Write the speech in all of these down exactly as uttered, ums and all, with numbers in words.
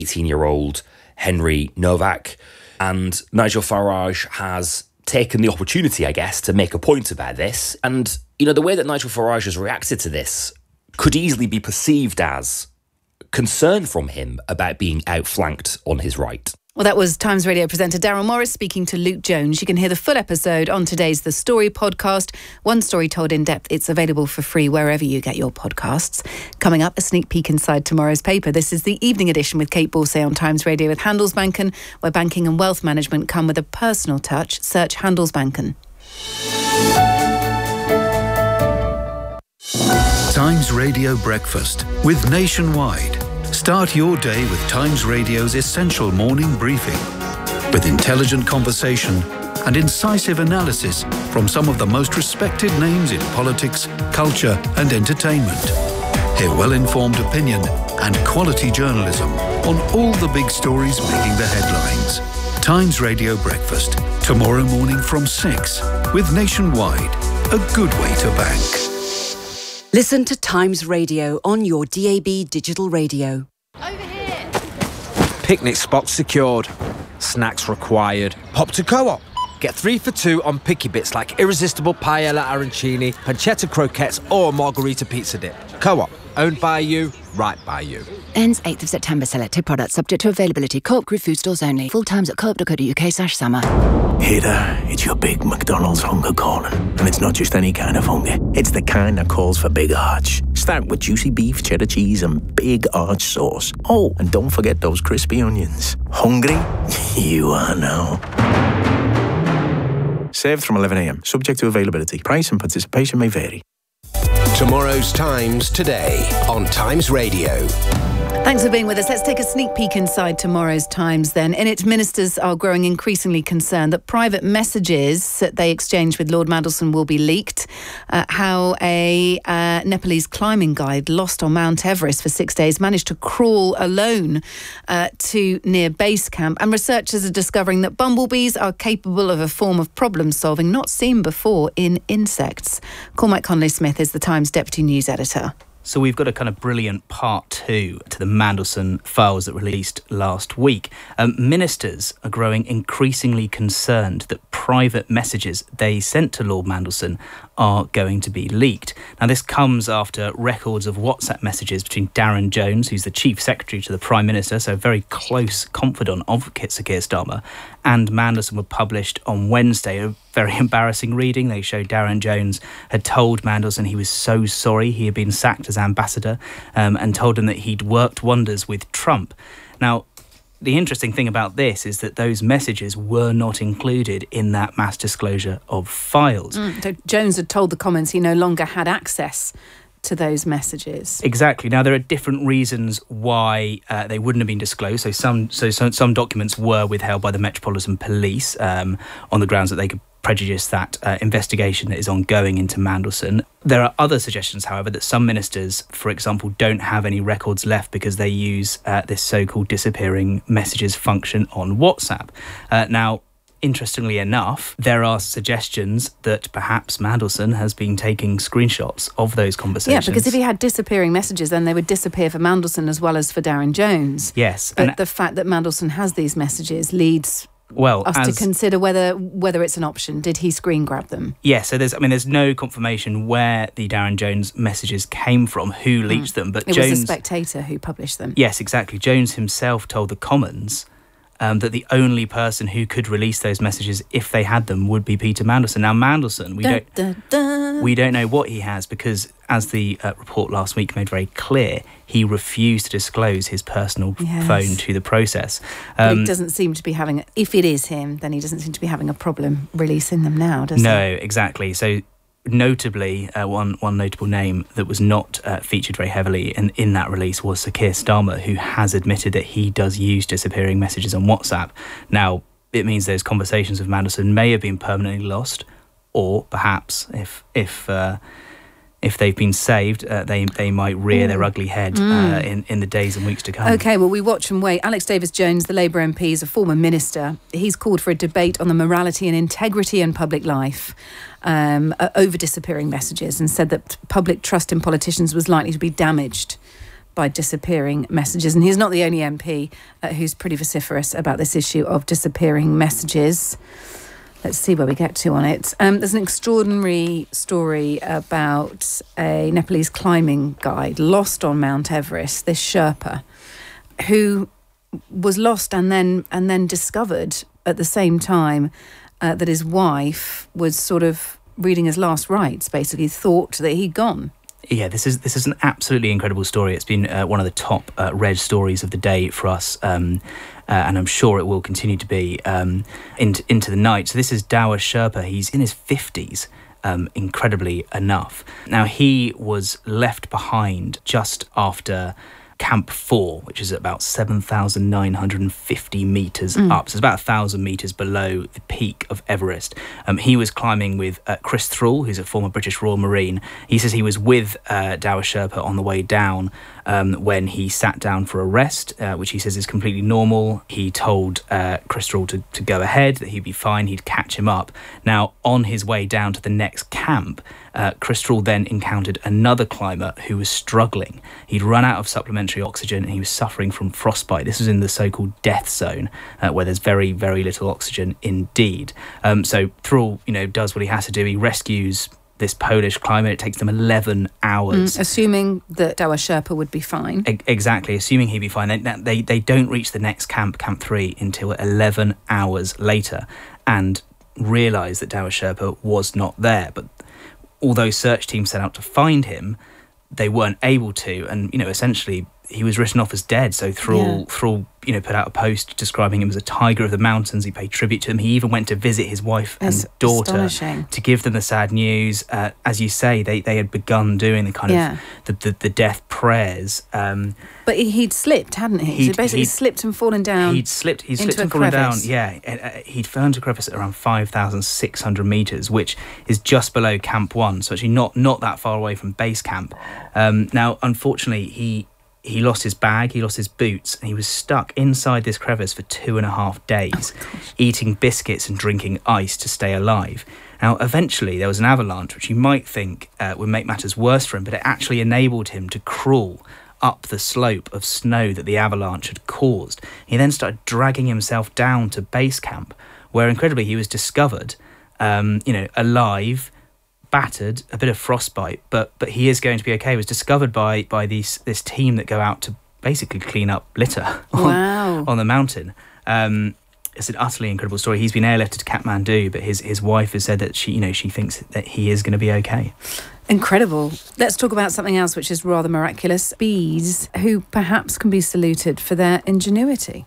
eighteen-year-old Henry Novak. And Nigel Farage has taken the opportunity, I guess, to make a point about this. And, you know, the way that Nigel Farage has reacted to this could easily be perceived as concern from him about being outflanked on his right. Well, that was Times Radio presenter Daryl Morris speaking to Luke Jones. You can hear the full episode on today's The Story podcast. One story told in depth. It's available for free wherever you get your podcasts. Coming up, a sneak peek inside tomorrow's paper. This is the evening edition with Kate Borsay on Times Radio with Handelsbanken, where banking and wealth management come with a personal touch. Search Handelsbanken. Times Radio Breakfast with Nationwide. Start your day with Times Radio's essential morning briefing with intelligent conversation and incisive analysis from some of the most respected names in politics, culture and entertainment. Hear well-informed opinion and quality journalism on all the big stories making the headlines. Times Radio Breakfast, tomorrow morning from six with Nationwide, a good way to bank. Listen to Times Radio on your D A B digital radio. Over here. Picnic spots secured. Snacks required. Pop to Co-op. Get three for two on picky bits like irresistible paella arancini, pancetta croquettes or margarita pizza dip. Co-op. Owned by you, right by you. Ends eighth of September. Selected products subject to availability. Co-op Group food stores only. Full times at co op dot co dot uk slash summer. Hey there, it's your big McDonald's hunger calling. And it's not just any kind of hunger. It's the kind that calls for big arch. Start with juicy beef, cheddar cheese and big arch sauce. Oh, and don't forget those crispy onions. Hungry? You are now. Served from eleven a.m. Subject to availability. Price and participation may vary. Tomorrow's Times today on Times Radio. Thanks for being with us. Let's take a sneak peek inside tomorrow's Times then. In it, ministers are growing increasingly concerned that private messages that they exchanged with Lord Mandelson will be leaked. Uh, how a uh, Nepalese climbing guide lost on Mount Everest for six days managed to crawl alone uh, to near base camp. And researchers are discovering that bumblebees are capable of a form of problem solving not seen before in insects. Cormac Conley-Smith is the Times Deputy News Editor. So we've got a kind of brilliant part two to the Mandelson files that released last week. Um, ministers are growing increasingly concerned that private messages they sent to Lord Mandelson are going to be leaked. Now, this comes after records of WhatsApp messages between Darren Jones, who's the Chief Secretary to the Prime Minister, so a very close confidant of Sir Keir Starmer, and Mandelson were published on Wednesday. A very embarrassing reading. They showed Darren Jones had told Mandelson he was so sorry he had been sacked as ambassador um, and told him that he'd worked wonders with Trump. Now, the interesting thing about this is that those messages were not included in that mass disclosure of files. Mm, so Jones had told the Commons he no longer had access to those messages. Exactly. Now, there are different reasons why uh, they wouldn't have been disclosed. So some, so some, some documents were withheld by the Metropolitan Police um, on the grounds that they could prejudice that uh, investigation that is ongoing into Mandelson. There are other suggestions, however, that some ministers, for example, don't have any records left because they use uh, this so-called disappearing messages function on WhatsApp. Uh, now, interestingly enough, there are suggestions that perhaps Mandelson has been taking screenshots of those conversations. Yeah, because if he had disappearing messages, then they would disappear for Mandelson as well as for Darren Jones. Yes. But and the fact that Mandelson has these messages leads well, us as, to consider whether whether it's an option. Did he screen grab them? Yeah, so there's I mean there's no confirmation where the Darren Jones messages came from, who leaked mm. them, but it Jones, was the Spectator who published them. Yes, exactly. Jones himself told the Commons um, that the only person who could release those messages if they had them would be Peter Mandelson. Now Mandelson, we da, don't da, da. we don't know what he has because, as the uh, report last week made very clear, he refused to disclose his personal yes. phone to the process. Um, but he Um, doesn't seem to be having, if it is him, then he doesn't seem to be having a problem releasing them now, does no, he? No, exactly. So notably, uh, one one notable name that was not uh, featured very heavily in, in that release was Sir Keir Starmer, who has admitted that he does use disappearing messages on WhatsApp. Now, it means those conversations with Mandelson may have been permanently lost, or perhaps if if uh, if they've been saved, uh, they they might rear mm. their ugly head mm. uh, in, in the days and weeks to come. OK, well, we watch and wait. Alex Davis-Jones, the Labour M P, is a former minister. He's called for a debate on the morality and integrity in public life um, over disappearing messages and said that public trust in politicians was likely to be damaged by disappearing messages. And he's not the only M P uh, who's pretty vociferous about this issue of disappearing messages. Let's see where we get to on it. Um, there's an extraordinary story about a Nepalese climbing guide lost on Mount Everest, this Sherpa, who was lost and then and then discovered at the same time uh, that his wife was sort of reading his last rites, basically thought that he'd gone. Yeah, this is this is an absolutely incredible story. It's been uh, one of the top uh, read stories of the day for us, um, uh, and I'm sure it will continue to be um, into, into the night. So this is Dawa Sherpa. He's in his fifties, um, incredibly enough. Now, he was left behind just after Camp four, which is at about seven thousand nine hundred fifty metres mm. up. So it's about one thousand metres below the peak of Everest. Um, he was climbing with uh, Chris Thrall, who's a former British Royal Marine. He says he was with uh, Dawa Sherpa on the way down um, when he sat down for a rest, uh, which he says is completely normal. He told uh, Chris Thrall to, to go ahead, that he'd be fine, he'd catch him up. Now, on his way down to the next camp, Uh, Chris Thrall then encountered another climber who was struggling. He'd run out of supplementary oxygen and he was suffering from frostbite. This was in the so-called death zone, uh, where there's very, very little oxygen indeed. Um, so Thrall, you know, does what he has to do. He rescues this Polish climber. It takes them eleven hours. Mm, assuming that Dawa Sherpa would be fine. E- exactly, assuming he'd be fine. They, they, they don't reach the next camp, Camp three, until eleven hours later and realise that Dawa Sherpa was not there. But although search teams set out to find him, they weren't able to, and you know, essentially he was written off as dead. So Thrall, yeah. Thrall, you know, put out a post describing him as a tiger of the mountains. He paid tribute to him. He even went to visit his wife That's and daughter to give them the sad news. Uh, as you say, they, they had begun doing the kind yeah. of the, the, the death prayers. Um, but he'd slipped, hadn't he? He'd, so basically he'd, slipped and fallen down. He'd slipped. He'd slipped and fallen down. Yeah, uh, he'd fell into a crevice at around five thousand six hundred meters, which is just below Camp One. So actually, not not that far away from base camp. Um, now, unfortunately, he. He lost his bag, he lost his boots, and he was stuck inside this crevice for two and a half days, oh eating biscuits and drinking ice to stay alive. Now, eventually, there was an avalanche, which you might think uh, would make matters worse for him, but it actually enabled him to crawl up the slope of snow that the avalanche had caused. He then started dragging himself down to base camp, where incredibly he was discovered, um, you know, alive, battered, a bit of frostbite, but but he is going to be okay. He was discovered by by these this team that go out to basically clean up litter on, wow. on the mountain. Um, it's an utterly incredible story. He's been airlifted to Kathmandu, but his his wife has said that she you know she thinks that he is going to be okay. Incredible. Let's talk about something else which is rather miraculous. Bees, who perhaps can be saluted for their ingenuity.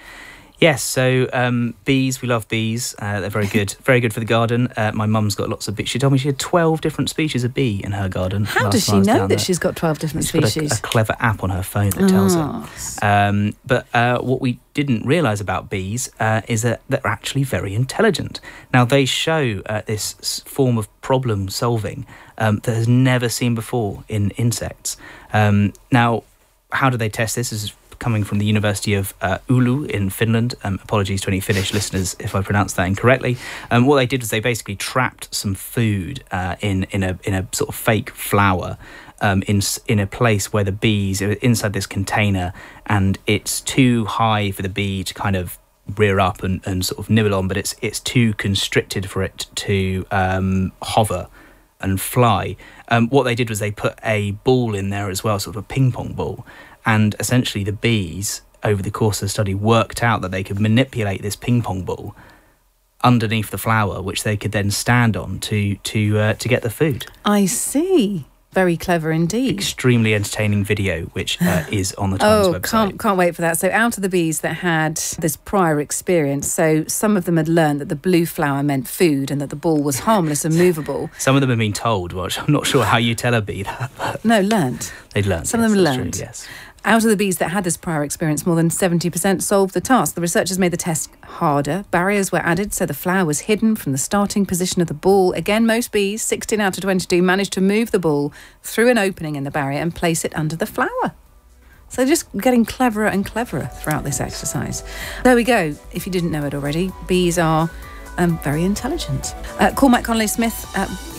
Yes, so um, bees, we love bees. Uh, they're very good, very good for the garden. Uh, my mum's got lots of bees. She told me she had twelve different species of bee in her garden. How does she know that there. she's got twelve different she's species? Got a, a clever app on her phone that tells oh. her. Um, but uh, what we didn't realise about bees uh, is that they're actually very intelligent. Now, they show uh, this form of problem solving um, that has never seen before in insects. Um, now, how do they test this? This is coming from the University of uh, Oulu in Finland. Um, apologies to any Finnish listeners if I pronounced that incorrectly. Um, what they did was they basically trapped some food uh, in in a in a sort of fake flour um, in in a place where the bees are inside this container, and it's too high for the bee to kind of rear up and, and sort of nibble on, but it's it's too constricted for it to um, hover and fly. Um, what they did was they put a ball in there as well, sort of a ping pong ball. And essentially the bees, over the course of the study, worked out that they could manipulate this ping pong ball underneath the flour, which they could then stand on to to uh, to get the food. I see. Very clever indeed. Extremely entertaining video, which uh, is on the Times oh, website. can't can't wait for that. So, out of the bees that had this prior experience, so some of them had learned that the blue flower meant food and that the ball was harmless and movable. Some of them have been told, which I'm not sure how you tell a bee that. But no, learned. They'd learned. Some yes, of them learned. True, yes. Out of the bees that had this prior experience, more than seventy percent solved the task. The researchers made the test harder. Barriers were added so the flower was hidden from the starting position of the ball. Again, most bees, sixteen out of twenty-two, managed to move the ball through an opening in the barrier and place it under the flower. So just getting cleverer and cleverer throughout this exercise. There we go. If you didn't know it already, bees are um, very intelligent. Uh, Cormac Connolly-Smith, uh,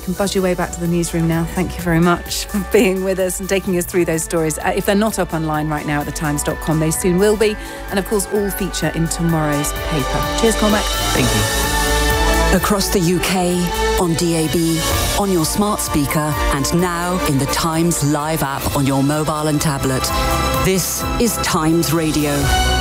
You can buzz your way back to the newsroom now. Thank you very much for being with us and taking us through those stories. Uh, if they're not up online right now at the times dot com, they soon will be. And of course, all feature in tomorrow's paper. Cheers, Cormac. Thank you. Across the U K, on D A B, on your smart speaker, and now in the Times Live app on your mobile and tablet. This is Times Radio.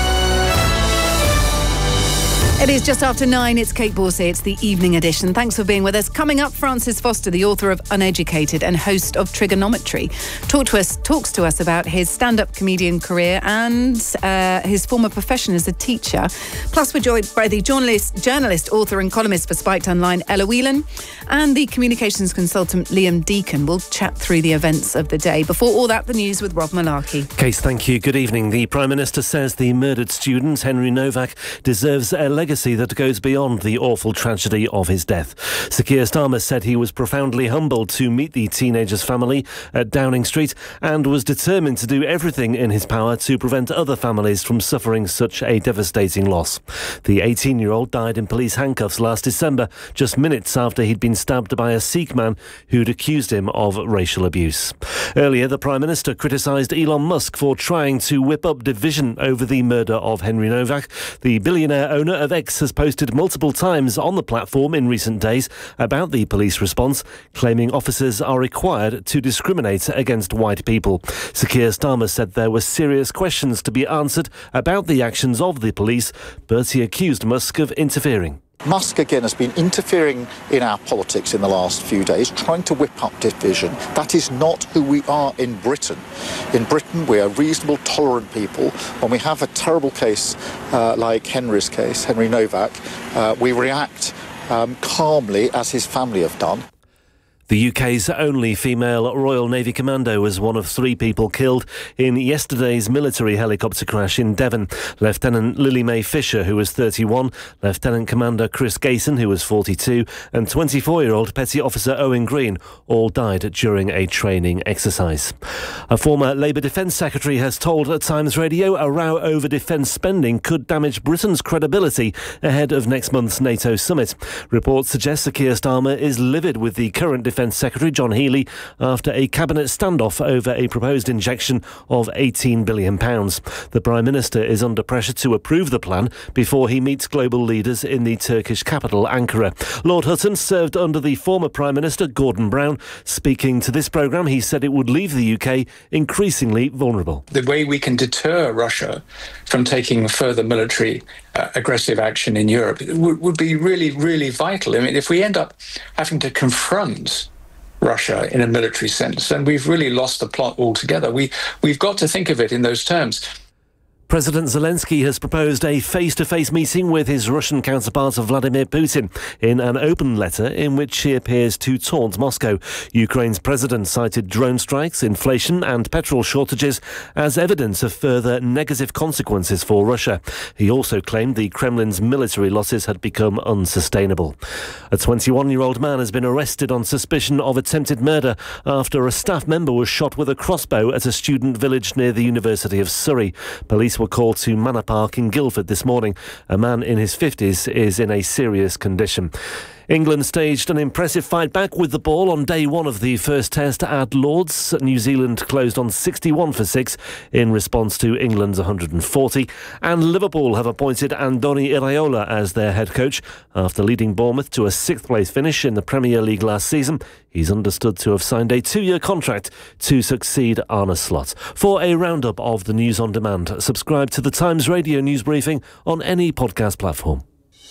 It is just after nine. It's Kate Borsey. It's the evening edition. Thanks for being with us. Coming up, Francis Foster, the author of Uneducated and host of Trigonometry, talk to us, talks to us about his stand-up comedian career and uh, his former profession as a teacher. Plus, we're joined by the journalist, journalist, author and columnist for Spiked Online, Ella Whelan, and the communications consultant, Liam Deacon. We'll chat through the events of the day. Before all that, the news with Rob Malarkey. Case, thank you. Good evening. The Prime Minister says the murdered student, Henry Novak, deserves a legacy that goes beyond the awful tragedy of his death. Sir Keir Starmer said he was profoundly humbled to meet the teenager's family at Downing Street and was determined to do everything in his power to prevent other families from suffering such a devastating loss. The eighteen-year-old died in police handcuffs last December, just minutes after he'd been stabbed by a Sikh man who'd accused him of racial abuse. Earlier, the Prime Minister criticised Elon Musk for trying to whip up division over the murder of Henry Novak. The billionaire owner of X has posted multiple times on the platform in recent days about the police response, claiming officers are required to discriminate against white people. Sir Keir Starmer said there were serious questions to be answered about the actions of the police, but he accused Musk of interfering. Musk, again, has been interfering in our politics in the last few days, trying to whip up division. That is not who we are in Britain. In Britain, we are reasonable, tolerant people. When we have a terrible case uh, like Henry's case, Henry Novak, uh, we react um, calmly, as his family have done. The U K's only female Royal Navy commando was one of three people killed in yesterday's military helicopter crash in Devon. Lieutenant Lily Mae Fisher, who was thirty-one, Lieutenant Commander Chris Gayson, who was forty-two, and twenty-four-year-old Petty Officer Owen Green all died during a training exercise. A former Labour Defence Secretary has told Times Radio a row over defence spending could damage Britain's credibility ahead of next month's NATO summit. Reports suggest Sir Keir Starmer is livid with the current Defence Secretary John Healey after a cabinet standoff over a proposed injection of eighteen billion pounds. The Prime Minister is under pressure to approve the plan before he meets global leaders in the Turkish capital, Ankara. Lord Hutton served under the former Prime Minister Gordon Brown. Speaking to this programme, he said it would leave the U K increasingly vulnerable. The way we can deter Russia from taking further military uh, aggressive action in Europe would, would be really, really vital. I mean, if we end up having to confront Russia in a military sense, then we've really lost the plot altogether. We, we've got to think of it in those terms. President Zelensky has proposed a face-to-face meeting with his Russian counterpart Vladimir Putin in an open letter in which he appears to taunt Moscow. Ukraine's president cited drone strikes, inflation and petrol shortages as evidence of further negative consequences for Russia. He also claimed the Kremlin's military losses had become unsustainable. A twenty-one-year-old man has been arrested on suspicion of attempted murder after a staff member was shot with a crossbow at a student village near the University of Surrey. Police were called to Manor Park in Guildford this morning. A man in his fifties is in a serious condition. England staged an impressive fight back with the ball on day one of the first test at Lord's. New Zealand closed on sixty-one for six in response to England's one hundred forty. And Liverpool have appointed Andoni Iraola as their head coach after leading Bournemouth to a sixth place finish in the Premier League last season. He's understood to have signed a two-year contract to succeed Arne Slot. For a roundup of the news on demand, subscribe to the Times Radio news briefing on any podcast platform.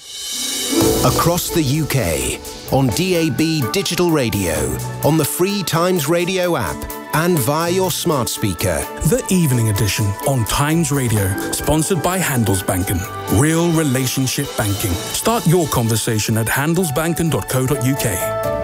Across the U K, on D A B digital radio, on the free Times Radio app, and via your smart speaker. The Evening Edition on Times Radio, sponsored by Handelsbanken. Real relationship banking. Start your conversation at handelsbanken dot co dot uk.